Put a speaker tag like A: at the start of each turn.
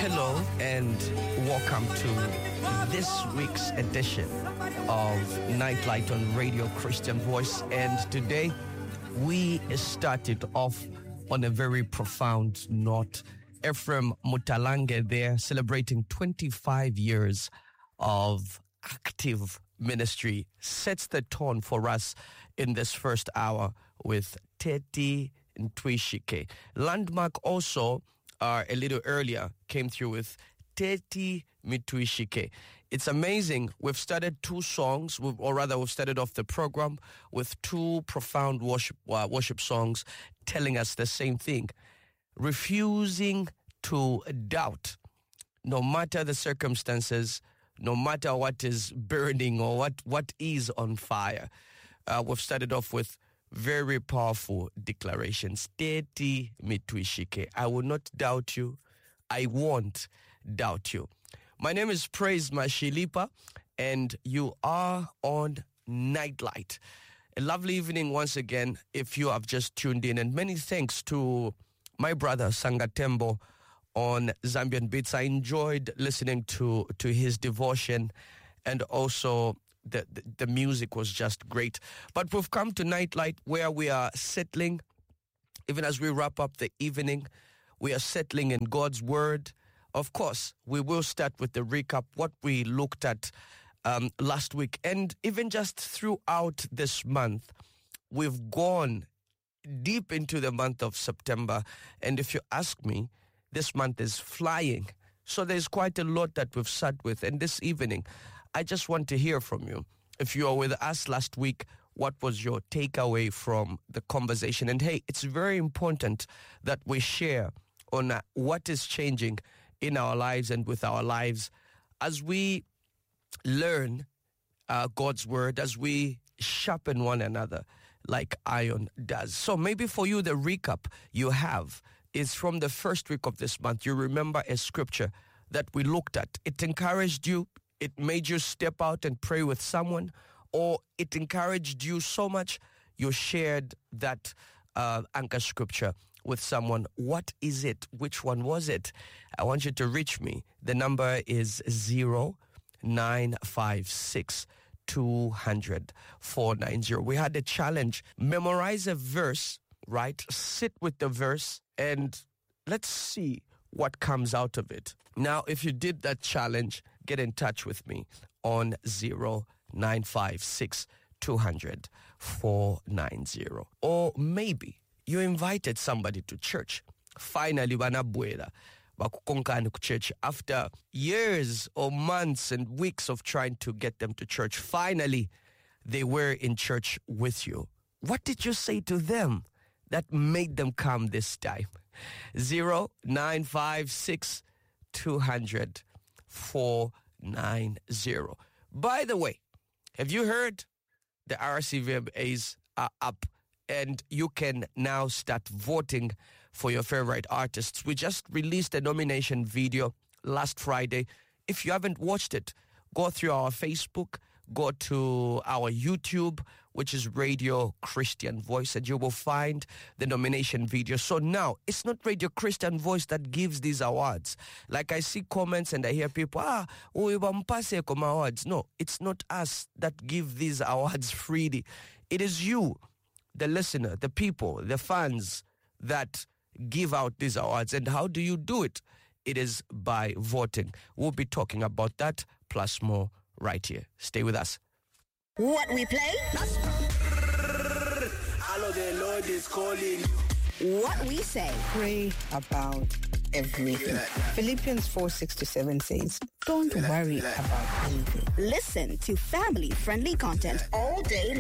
A: Hello and welcome to this week's edition of Nightlight on Radio Christian Voice. And today we started off on a very profound note. Ephraim Mutalange there celebrating 25 years of active ministry sets the tone for us in this first hour with Teti Ntwishike. Landmark also a little earlier came through with Teti Mitwishike. It's amazing. We've started two songs, we've started off the program with two profound worship songs telling us the same thing. Refusing to doubt, no matter the circumstances, no matter what is burning or what is on fire. We've started off with very powerful declarations. Teti Mitwishike. I will not doubt you. I won't doubt you. My name is Praise Mashilipa, and you are on Nightlight. A lovely evening once again if you have just tuned in, and many thanks to my brother Sangatembo on Zambian Beats. I enjoyed listening to his devotion, and also the music was just great. But we've come to Nightlight where we are settling, even as we wrap up the evening, we are settling in God's Word. Of course, we will start with the recap, what we looked at last week. And even just throughout this month, we've gone deep into the month of September. And if you ask me, this month is flying. So there's quite a lot that we've sat with. And this evening, I just want to hear from you. If you were with us last week, what was your takeaway from the conversation? And hey, it's very important that we share on what is changing in our lives and with our lives as we learn God's Word, as we sharpen one another like iron does. So maybe for you, the recap you have is from the first week of this month. You remember a scripture that we looked at. It encouraged you. It made you step out and pray with someone, or it encouraged you so much you shared that anchor scripture with someone. What is it? Which one was it? I want you to reach me. The number is 0956 200 490. We had a challenge. Memorize a verse, right? Sit with the verse and let's see what comes out of it. Now, if you did that challenge, get in touch with me on 0956 200 490. Or maybe you invited somebody to church. Finally, banabwela bakukonkani ku church after years or months and weeks of trying to get them to church. Finally, they were in church with you. What did you say to them that made them come this time? 0956 200 490. By the way, have you heard the RCVMAs are up and you can now start voting for your favorite artists? We just released a nomination video last Friday. If you haven't watched it, go through our Facebook, go to our YouTube, which is Radio Christian Voice, and you will find the nomination video. So now, it's not Radio Christian Voice that gives these awards. Like I see comments and I hear people, uibampase koma awards. No, it's not us that give these awards freely. It is you, the listener, the people, the fans that give out these awards. And how do you do it? It is by voting. We'll be talking about that, plus more, right here. Stay with us.
B: What we play?
C: Hello, the Lord is calling.
B: What we say.
D: Pray about everything. Philippians 4:6-7 says, don't worry about anything.
B: Listen to family-friendly content all day